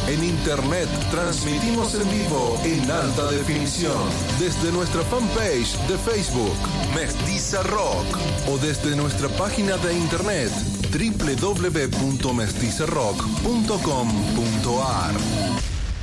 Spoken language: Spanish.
En internet transmitimos en vivo en alta definición desde nuestra fanpage de Facebook, Mestiza Rock, o desde nuestra página de internet www.mestizarrock.com.ar.